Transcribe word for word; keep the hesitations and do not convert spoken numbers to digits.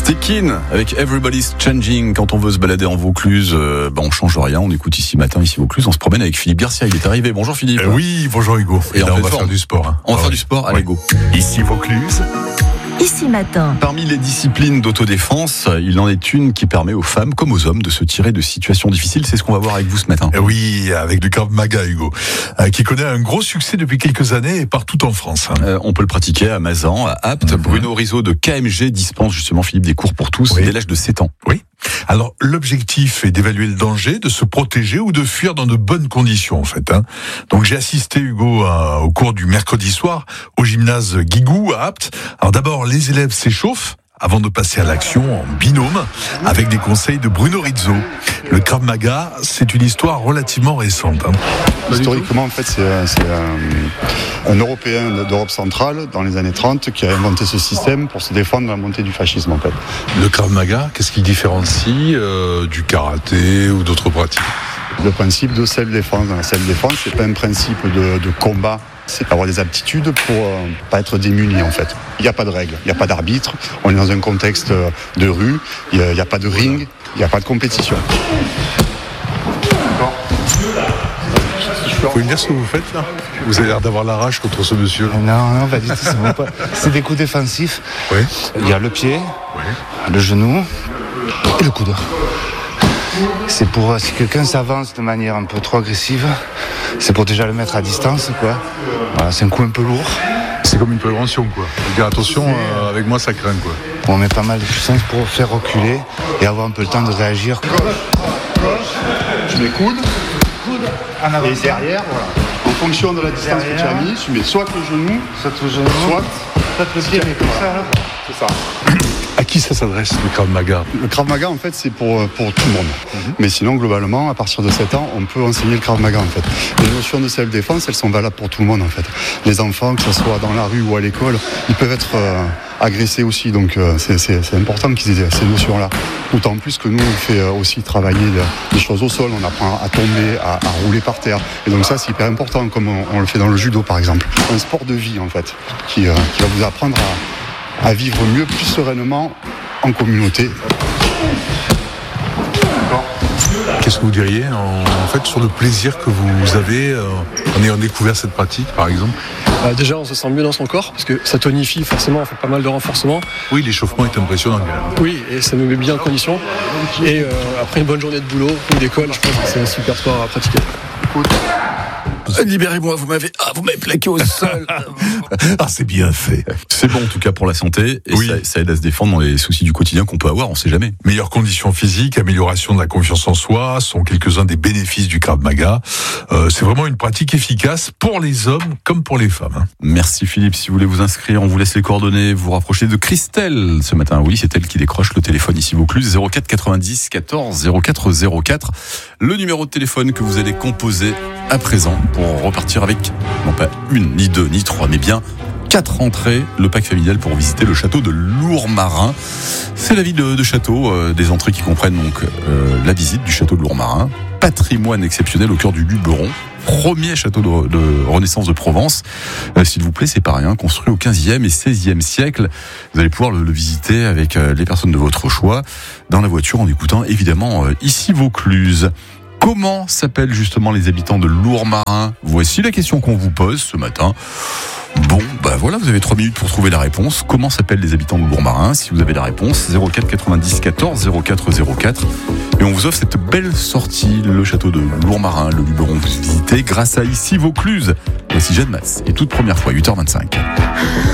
Tekin avec Everybody's Changing. Quand on veut se balader en Vaucluse, euh, bah on change rien. On écoute ici matin, ici Vaucluse. On se promène avec Philippe Garcia. Il est arrivé. Bonjour Philippe. Euh, oui, bonjour Hugo. Et, Et là, on, on va forme. faire du sport. Hein. On va ah, faire oui. du sport. Allez, oui. go. Ici Vaucluse. Ici matin. Parmi les disciplines d'autodéfense, il en est une qui permet aux femmes comme aux hommes de se tirer de situations difficiles. C'est ce qu'on va voir avec vous ce matin. Euh, oui, avec du Krav Maga, Hugo, euh, qui connaît un gros succès depuis quelques années et partout en France. Hein. Euh, on peut le pratiquer à Mazan, à Apt. Mm-hmm. Bruno Rizzo de K M G dispense justement, Philippe, des cours pour tous, oui. dès l'âge de sept ans. Oui. Alors, l'objectif est d'évaluer le danger, de se protéger ou de fuir dans de bonnes conditions, en fait. Hein. Donc, j'ai assisté, Hugo, à, au cours du mercredi soir, au gymnase Guigou, à Apt. Alors, d'abord, les élèves s'échauffent avant de passer à l'action en binôme, avec des conseils de Bruno Rizzo. Le Krav Maga, c'est une histoire relativement récente. Hein. Historiquement, en fait, c'est, c'est un, un Européen d'Europe centrale, dans les années trente, qui a inventé ce système pour se défendre de la montée du fascisme, en fait. Le Krav Maga, qu'est-ce qui différencie euh, du karaté ou d'autres pratiques ? Le principe de self-défense. Dans la self-défense, c'est pas un principe de, de combat. C'est avoir des aptitudes pour euh, pas être démuni, en fait. Il n'y a pas de règles, il n'y a pas d'arbitre. On est dans un contexte de rue, il n'y a, a pas de ring, il n'y a pas de compétition. Vous pouvez me dire ce que vous faites là ? Vous avez l'air d'avoir la rage contre ce monsieur. Non, non, pas du tout. C'est, bon, pas... c'est des coups défensifs. Oui. Il y a le pied, oui. le genou et le coude. C'est pour si quelqu'un s'avance de manière un peu trop agressive, c'est pour déjà le mettre à distance, quoi. Voilà, c'est un coup un peu lourd. C'est comme une prévention, quoi. Dire attention, euh, avec moi ça craint, quoi. On met pas mal de puissance pour faire reculer et avoir un peu le temps de réagir. Gauche, gauche, tu mets coude, coude en avant. Et derrière, voilà. En fonction de la distance derrière, que tu as mis, tu mets soit le genou, soit le genou, soit, soit le pied, mais comme ça, là. C'est ça. À qui ça s'adresse, le Krav Maga ? Le Krav Maga, en fait, c'est pour, pour tout le monde. Mm-hmm. Mais sinon, globalement, à partir de sept ans, on peut enseigner le Krav Maga, en fait. Les notions de self-défense, elles sont valables pour tout le monde, en fait. Les enfants, que ce soit dans la rue ou à l'école, ils peuvent être euh, agressés aussi. Donc, euh, c'est, c'est, c'est important qu'ils aient ces notions-là. D'autant plus que nous, on fait euh, aussi travailler des choses au sol. On apprend à tomber, à, à rouler par terre. Et donc ça, c'est hyper important, comme on, on le fait dans le judo, par exemple. Un sport de vie, en fait, qui, euh, qui va vous apprendre à... à vivre mieux, plus sereinement en communauté. Qu'est-ce que vous diriez en, en fait sur le plaisir que vous avez euh, en ayant découvert cette pratique, par exemple ? Bah déjà, on se sent mieux dans son corps parce que ça tonifie, forcément, on fait pas mal de renforcement. Oui, l'échauffement est impressionnant. Oui, et ça nous met bien en condition. Et euh, après une bonne journée de boulot ou d'école, je pense que c'est un super sport à pratiquer. Libérez-moi, vous m'avez, ah, vous m'avez plaqué au sol. Ah, c'est bien fait. C'est bon en tout cas pour la santé et oui. ça, ça aide à se défendre dans les soucis du quotidien qu'on peut avoir, on sait jamais. Meilleures conditions physiques, amélioration de la confiance en soi sont quelques-uns des bénéfices du Krav Maga. Euh, c'est vraiment une pratique efficace pour les hommes comme pour les femmes. Hein. Merci Philippe. Si vous voulez vous inscrire, on vous laisse les coordonnées. Vous vous rapprochez de Christelle ce matin. Oui, c'est elle qui décroche le téléphone ici Vaucluse, zéro quatre quatre-vingt-dix quatorze zéro quatre zéro quatre. Le numéro de téléphone que vous allez composer à présent pour repartir avec non pas une, ni deux, ni trois, mais bien quatre entrées, le pack familial pour visiter le château de Lourmarin. C'est la ville de, de Château, euh, des entrées qui comprennent donc euh, la visite du château de Lourmarin, patrimoine exceptionnel au cœur du Luberon, premier château de, de Renaissance de Provence. Euh, s'il vous plaît, c'est pas rien, construit au quinzième et seizième siècle. Vous allez pouvoir le, le visiter avec euh, les personnes de votre choix, dans la voiture, en écoutant évidemment euh, ici Vaucluse. Comment s'appellent justement les habitants de Lourmarin ? Voici la question qu'on vous pose ce matin. Bon, bah voilà, vous avez trois minutes pour trouver la réponse. Comment s'appellent les habitants de Lourmarin ? Si vous avez la réponse, zéro quatre quatre-vingt-dix quatorze zéro quatre zéro quatre. Et on vous offre cette belle sortie, le château de Lourmarin, le Luberon, vous visitez grâce à ici Vaucluse. Voici Jeanne Masse, et toute première fois, huit heures vingt-cinq.